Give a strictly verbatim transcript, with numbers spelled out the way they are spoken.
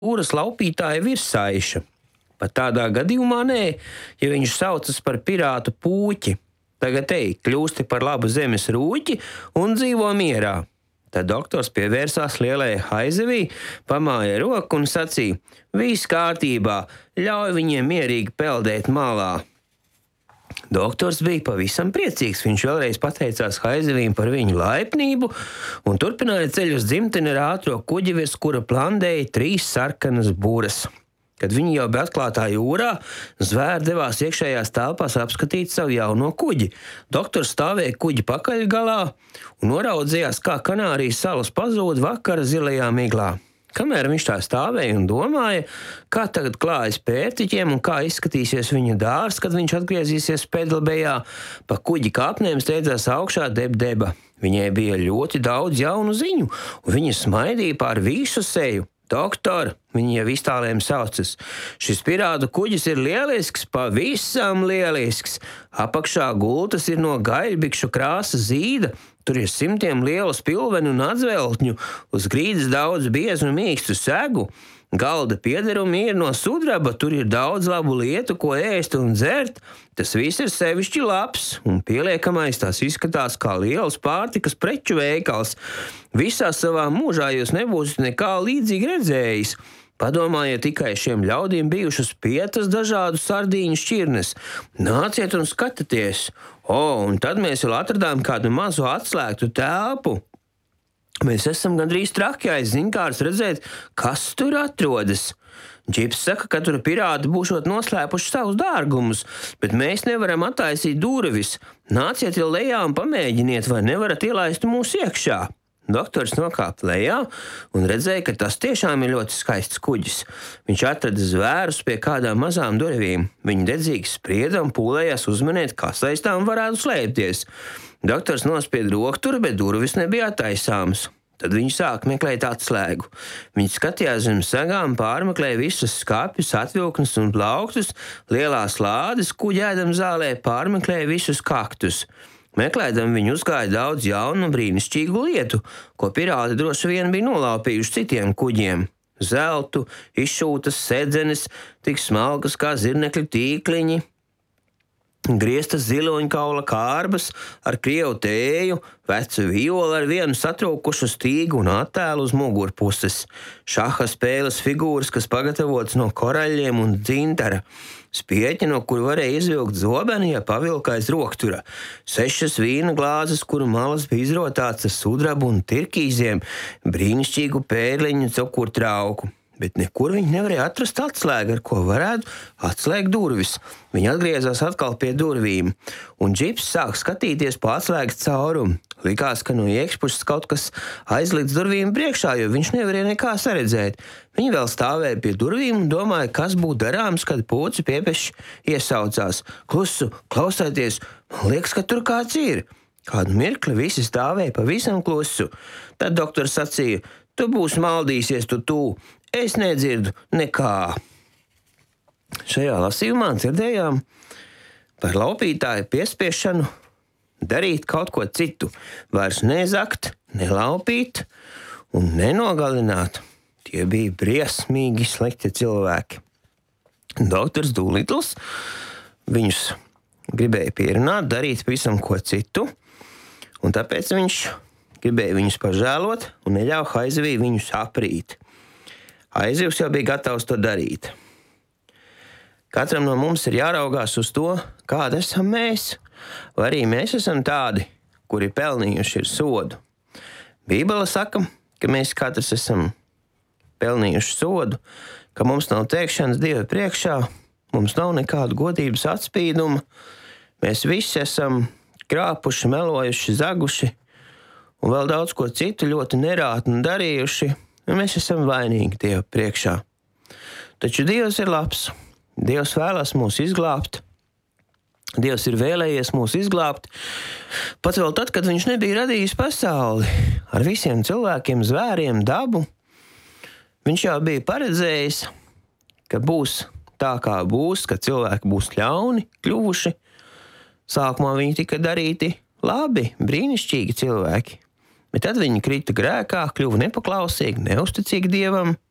Jūras laupītāja virsaiša. Pat tādā gadījumā nē, ja viņš saucas par pirātu pūķi. Tagad ej, kļūsti par labu zemes rūķi un dzīvo mierā. Tad doktors pievērsās lielajai haizivī, pamāja roku un sacīja: viss kārtībā, ļauj viņiem mierīgi peldēt malā. Doktors bija pavisam priecīgs. Viņš vēlreiz pateicās haizivīm par viņu laipnību un turpināja ceļu uz dzimteni ar ātro kuģi, virs kura plandēja trīs sarkanas buras. Kad viņi jau bija atklātā jūrā, zvēri devās iekšējās telpās apskatīt savu jauno kuģi. Doktors stāvēja kuģi pakaļgalā un noraudzījās, kā Kanārijas salas pazūd vakara zilajā miglā. Kamēr viņš tā stāvēja un domāja, kā tagad klājas pērtiķiem un kā izskatīsies viņa dārs, kad viņš atgriezīsies Pedlbejā, pa kuģi kāpnēm steidzās augšā Debdeba. Viņai bija ļoti daudz jaunu ziņu, un viņa smaidīja pār visu seju. Doktor, viņa jau iztālēm saucas, šis pirātu kuģis ir lielisks, pavisam lielisks. Apakšā gultas ir no gaļbikšu krāsas zīda, tur ir simtiem lielu spilvenu un atzveltņu, uz grīdas daudz biezu un mīkstu segu. Galda piederumi ir no sudraba, tur ir daudz labu lietu, ko ēst un dzert. Tas viss ir sevišķi labs, un pieliekamais tās izskatās kā liels pārtikas preču veikals. Visā savā mūžā jūs nebūsiet nekā līdzīgi redzējis. Padomājiet tikai, šiem ļaudīm bijušas piecas dažādu sardīņu šķirnes. Nāciet un skatieties! O, un tad mēs vēl atradām kādu mazu atslēgtu telpu. Mēs esam gandrīz traki aiz zinkārs redzēt, kas tur atrodas. Džips saka, ka tur pirāti būšot noslēpuši savus dārgumus, bet mēs nevaram attaisīt durvis. Nāciet jau lejā un pamēģiniet, vai nevarat ielaist mūs iekšā. Doktors nokāpa lejā un redzēja, ka tas tiešām ir ļoti skaists kuģis. Viņš atrada zvērus pie kādām mazām durvīm. Viņi dedzīgi sprieda un pūlējās uzmanēt, kas aiz tām varētu slēpties. Doktors nospieda rokturu, bet durvis nebija attaisāmas. Tad viņi sāka meklēt atslēgu. Viņi skatījās zem sagām, pārmeklēja visus skapjus, atvilknes un plauktus, lielās lādes, kuģēdam zālē, pārmeklēja visus kaktus. Meklēdam viņi uzgāja daudz jaunu un brīnišķīgu lietu, ko pirāti droši vien bija nolaupījuši citiem kuģiem. Zeltu, izšūtas sedzenes, tik smalkas kā zirnekļu tīkliņi, grieztas ziloņkaula kārbas ar krievu tēju, vecu violu ar vienu satrūkušu stīgu un attēlu uz mugurpuses, šaha spēles figūras, kas pagatavotas no koraļiem un dzintara, spieķi, no kur varēja izvilkt zobeni, ja pavilka aiz roktura, sešas vīna glāzes, kuru malas bija izrotāts ar sudrabu un tirkīziem, brīnišķīgu pērliņu cukurtrauku. Bet nekur viņi nevarēja atrast atslēgu, ar ko varētu atslēgt durvis. Viņi atgriezās atkal pie durvīm, un Džips sāk skatīties pa atslēgas caurumu. Likās, ka no iekšpuses kaut kas aizliedz durvīm priekšā, jo viņš nevarēja nekā saredzēt. Viņi vēl stāvēja pie durvīm un domāja, kas būtu darāms, kad pūci piepešs iesaucās. Klusu, klausieties, man liekas, ka tur kāds ir. Kādu mirkli visi stāvēja pavisam klusu. Tad doktors sacīja: tu būsi maldīsies, tu tū. Es nedzirdu nekā. Šajā lasījumā dzirdējām par laupītāju piespiešanu darīt kaut ko citu. Vairs nezakt, nelaupīt un nenogalināt. Tie bija briesmīgi slikti cilvēki. Doktors Dūlitls viņus gribēja pierunāt, darīt visam ko citu, un tāpēc viņš gribēja viņus pažēlot un neļauj haizivī viņus aprīt. Aizivs jau bija gatavs to darīt. Katram no mums ir jāraugās uz to, kāda esam mēs, vai arī mēs esam tādi, kuri pelnījuši ir sodu. Bībele saka, ka mēs katrs esam pelnījuši sodu, ka mums nav teikšanas Dieva priekšā, mums nav nekādu godības atspīduma, mēs visi esam krāpuši, melojuši, zaguši un vēl daudz ko citu ļoti nerātni darījuši, un mēs esam vainīgi Dieva priekšā. Taču Dievs ir labs. Dievs vēlas mūs izglābt. Dievs ir vēlējies mūs izglābt. Pat vēl tad, kad viņš nebija radījis pasauli ar visiem cilvēkiem, zvēriem, dabu. Viņš jau bija paredzējis, ka būs tā, kā būs, ka cilvēki būs ļauni kļuvuši. Sākumā viņi tika darīti labi, brīnišķīgi cilvēki. Bet tad viņi krita grēkā, kļuva nepaklausīgi, neusticīgi Dievam.